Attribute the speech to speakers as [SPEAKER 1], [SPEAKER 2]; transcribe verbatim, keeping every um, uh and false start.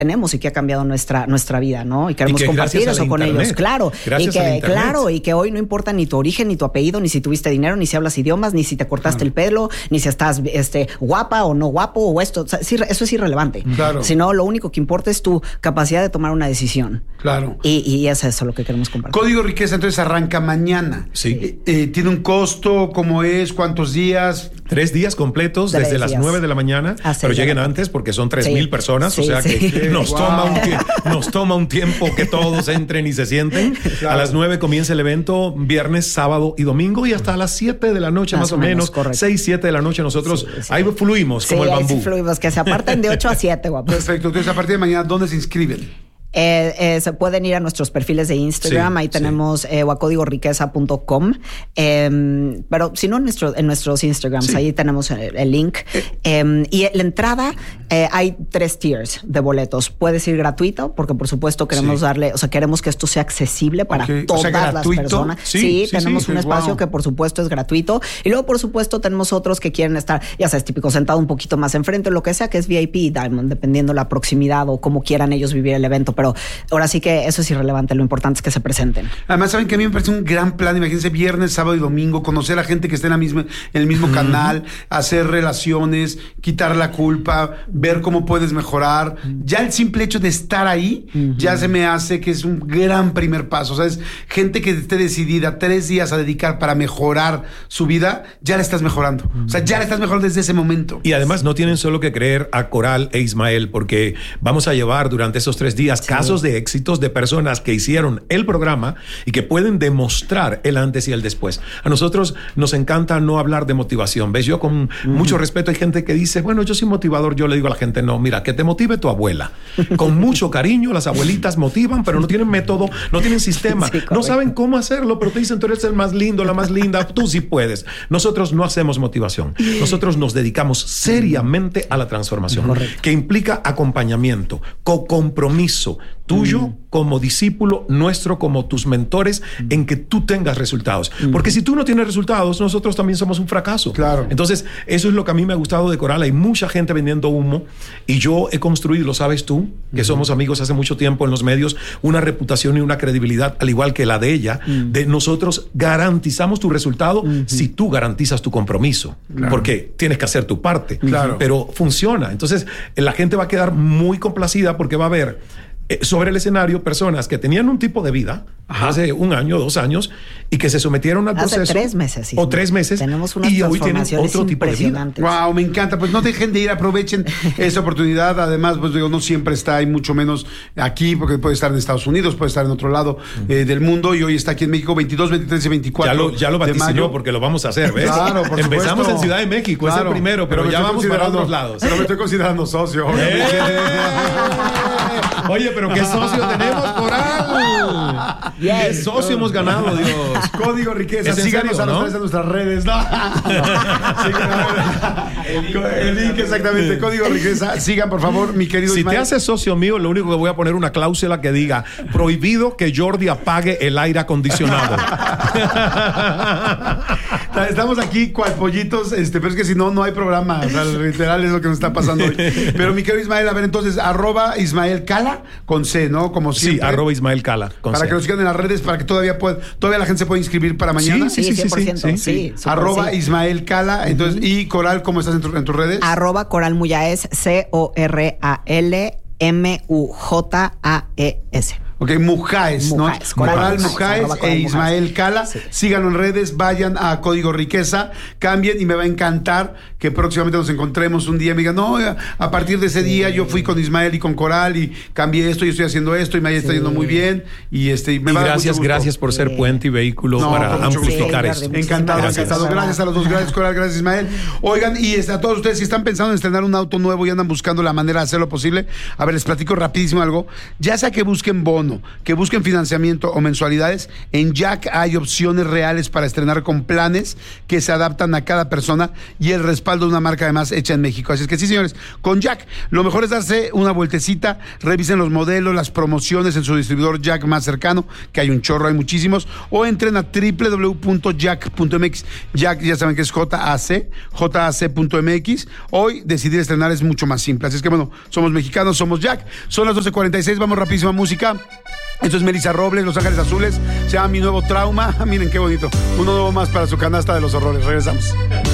[SPEAKER 1] tenemos y que ha cambiado nuestra, nuestra vida, ¿no? Y queremos y que compartir eso con internet. ellos, claro.
[SPEAKER 2] Gracias
[SPEAKER 1] y que, claro, y que hoy no importa ni tu origen, ni tu apellido, ni si tuviste dinero, ni si hablas idiomas, ni si te cortaste claro. el pelo, ni si estás este, guapa o no guapo, o esto. O sea, eso es irrelevante.
[SPEAKER 2] Claro.
[SPEAKER 1] Sino lo único que importa es tu capacidad de tomar una decisión.
[SPEAKER 2] Claro.
[SPEAKER 1] Y, y es eso lo que queremos compartir.
[SPEAKER 2] Código Riqueza, entonces arranca mañana.
[SPEAKER 3] Sí.
[SPEAKER 2] Eh, eh, ¿Tiene un costo? ¿Cómo es? ¿Cuántos días?
[SPEAKER 3] Tres días completos
[SPEAKER 1] Tres
[SPEAKER 3] desde
[SPEAKER 1] días.
[SPEAKER 3] las nueve de la mañana,
[SPEAKER 1] Así
[SPEAKER 3] pero
[SPEAKER 1] es,
[SPEAKER 3] lleguen
[SPEAKER 1] ya.
[SPEAKER 3] antes porque son tres
[SPEAKER 1] Sí.
[SPEAKER 3] mil personas,
[SPEAKER 1] Sí,
[SPEAKER 3] o sea
[SPEAKER 1] sí.
[SPEAKER 3] que nos,
[SPEAKER 2] Wow.
[SPEAKER 3] toma un tie- nos toma un tiempo que todos entren y se sienten.
[SPEAKER 2] Claro.
[SPEAKER 3] A las nueve comienza el evento, viernes, sábado y domingo, y hasta las siete de la noche más, más o menos,
[SPEAKER 1] menos
[SPEAKER 3] seis, siete de la noche nosotros
[SPEAKER 1] sí, sí.
[SPEAKER 3] ahí fluimos
[SPEAKER 1] Sí,
[SPEAKER 3] como el
[SPEAKER 1] ahí
[SPEAKER 3] bambú.
[SPEAKER 1] sí fluimos, que se aparten de ocho a siete, guapos.
[SPEAKER 2] Perfecto. Entonces, a partir de mañana, ¿dónde se inscriben?
[SPEAKER 1] Eh, eh, se pueden ir a nuestros perfiles de Instagram,
[SPEAKER 3] Sí,
[SPEAKER 1] ahí tenemos sí. eh, o a código riqueza punto com, eh, pero si no en, nuestro, en nuestros Instagrams, sí. ahí tenemos el, el link. Eh. Eh, y la entrada, eh, hay tres tiers de boletos. Puedes ir gratuito, porque por supuesto queremos sí. darle, o sea, queremos que esto sea accesible para
[SPEAKER 2] okay.
[SPEAKER 1] todas
[SPEAKER 2] o sea,
[SPEAKER 1] las personas.
[SPEAKER 3] Sí,
[SPEAKER 1] sí,
[SPEAKER 3] sí
[SPEAKER 1] tenemos
[SPEAKER 3] sí,
[SPEAKER 1] un
[SPEAKER 3] sí,
[SPEAKER 1] espacio
[SPEAKER 3] wow.
[SPEAKER 1] que por supuesto es gratuito. Y luego por supuesto tenemos otros que quieren estar, ya sabes, típico sentado un poquito más enfrente, lo que sea, que es V I P y Diamond, dependiendo la proximidad o cómo quieran ellos vivir el evento. Pero ahora sí que eso es irrelevante, lo importante es que se presenten.
[SPEAKER 2] Además, saben que a mí me parece un gran plan, imagínense viernes, sábado y domingo, conocer a gente que esté en, la misma, en el mismo uh-huh. canal, hacer relaciones, quitar la culpa, ver cómo puedes mejorar. Ya el simple hecho de estar ahí, uh-huh. ya se me hace que es un gran primer paso. O sea, es gente que esté decidida tres días a dedicar para mejorar su vida, ya la estás mejorando. Uh-huh. O sea, ya la estás mejorando desde ese momento.
[SPEAKER 3] Y además no tienen solo que creer a Coral e Ismael, porque vamos a llevar durante esos tres días sí. casos de éxitos de personas que hicieron el programa y que pueden demostrar el antes y el después. A nosotros nos encanta no hablar de motivación. ¿Ves? Yo con uh-huh. mucho respeto hay gente que dice, bueno, yo soy motivador. Yo le digo a la gente, no, mira, que te motive tu abuela. Con mucho cariño, las abuelitas motivan, pero no tienen método, no tienen sistema. Sí, no saben cómo hacerlo, pero te dicen, tú eres el más lindo, la más linda, tú sí puedes. Nosotros no hacemos motivación. Nosotros nos dedicamos seriamente a la transformación, correcto. Que implica acompañamiento, co-compromiso tuyo mm. como discípulo, nuestro como tus mentores, mm. en que tú tengas resultados. Mm. Porque si tú no tienes resultados, nosotros también somos un fracaso.
[SPEAKER 2] Claro. Entonces,
[SPEAKER 3] eso es lo que a mí me ha gustado de Coral. Hay mucha gente vendiendo humo y yo he construido, lo sabes tú, que mm. somos amigos hace mucho tiempo en los medios, una reputación y una credibilidad, al igual que la de ella, mm. de nosotros garantizamos tu resultado mm. si tú garantizas tu compromiso. Claro. Porque tienes que hacer tu parte.
[SPEAKER 2] Claro.
[SPEAKER 3] Pero funciona. Entonces, la gente va a quedar muy complacida porque va a ver sobre el escenario personas que tenían un tipo de vida Ajá. hace un año, dos años y que se sometieron al
[SPEAKER 1] hace
[SPEAKER 3] proceso.
[SPEAKER 1] tres meses. Sí,
[SPEAKER 3] o tres meses.
[SPEAKER 1] Tenemos unas
[SPEAKER 3] y hoy tienen
[SPEAKER 1] transformaciones
[SPEAKER 3] otro tipo de vida.
[SPEAKER 2] Wow, me encanta. Pues no dejen de ir, aprovechen esa oportunidad. Además, pues digo, no siempre está y mucho menos aquí, porque puede estar en Estados Unidos, puede estar en otro lado uh-huh. eh, del mundo y hoy está aquí en México veintidós, veintitrés y veinticuatro.
[SPEAKER 3] Ya lo, ya lo vaticinó porque lo vamos a hacer, ¿ves?
[SPEAKER 2] Claro, por
[SPEAKER 3] Empezamos
[SPEAKER 2] supuesto.
[SPEAKER 3] en Ciudad de México,
[SPEAKER 2] claro,
[SPEAKER 3] es el primero, pero, pero ya vamos para otros lados.
[SPEAKER 2] Pero me estoy considerando socio.
[SPEAKER 3] ¡Eh! Oye, pero ¿qué socio tenemos, Coral? Yes. ¿Qué socio hemos ganado, Dios?
[SPEAKER 2] Código Riqueza. Síganos serio, a, ¿no? a nuestras redes. No. El link, exactamente. Código Riqueza. Sigan, por favor, mi querido
[SPEAKER 3] Si
[SPEAKER 2] Ismael.
[SPEAKER 3] te haces socio mío, lo único que voy a poner una cláusula que diga prohibido que Jordi apague el aire acondicionado.
[SPEAKER 2] Estamos aquí cual pollitos, este, pero es que si no, no hay programa. O sea, literal es lo que nos está pasando hoy. Pero mi querido Ismael, a ver, entonces, arroba Ismael Cala con C, ¿no? Como siempre.
[SPEAKER 3] Sí, arroba Ismael Cala con
[SPEAKER 2] Para
[SPEAKER 3] C.
[SPEAKER 2] que nos sigan en las redes, para que todavía pueda, todavía la gente se pueda inscribir para mañana.
[SPEAKER 3] Sí, sí, sí,
[SPEAKER 1] cien por ciento,
[SPEAKER 3] sí, sí,
[SPEAKER 1] sí,
[SPEAKER 3] sí.
[SPEAKER 1] sí.
[SPEAKER 2] Arroba
[SPEAKER 1] sí.
[SPEAKER 2] Ismael Cala. Entonces, uh-huh. y Coral, ¿cómo estás en, tu, en tus redes?
[SPEAKER 1] Arroba Coral Muyaes, C O R A L M U J A E S.
[SPEAKER 2] Ok, Mujaes, ¿no?
[SPEAKER 1] Mujaes,
[SPEAKER 2] Coral Mujaes e Ismael Cala.
[SPEAKER 1] Sí.
[SPEAKER 2] Síganlo en redes, vayan a Código Riqueza, cambien y me va a encantar que próximamente nos encontremos un día y me digan, no, a partir de ese sí. día yo fui con Ismael y con Coral y cambié esto y estoy haciendo esto y me está sí. yendo muy bien. Y este me
[SPEAKER 3] y
[SPEAKER 2] va
[SPEAKER 3] gracias, gracias por ser puente y vehículo no, para amplificar
[SPEAKER 1] sí,
[SPEAKER 3] esto.
[SPEAKER 2] Encantado, gracias. encantado. Gracias a los dos, gracias Coral, gracias Ismael. Oigan, y a todos ustedes, si están pensando en estrenar un auto nuevo y andan buscando la manera de hacerlo posible, a ver, les platico rapidísimo algo. Ya sea que busquen bonos, mexicano, que busquen financiamiento o mensualidades, en Jack hay opciones reales para estrenar con planes que se adaptan a cada persona y el respaldo de una marca además hecha en México. Así es que sí, señores, con Jack lo mejor es darse una vueltecita, revisen los modelos, las promociones en su distribuidor Jack más cercano, que hay un chorro, hay muchísimos, o entren a doble u doble u doble u punto jack punto m x. Jack ya saben que es J A C, J A C punto M X. Hoy decidir estrenar es mucho más simple. Así es que bueno, somos mexicanos, somos Jack. Son las doce cuarenta y seis, vamos rapidísima música. Esto es Melissa Robles, Los Ángeles Azules. Se llama Mi Nuevo Trauma. Miren qué bonito. Uno nuevo más para su canasta de los horrores. Regresamos.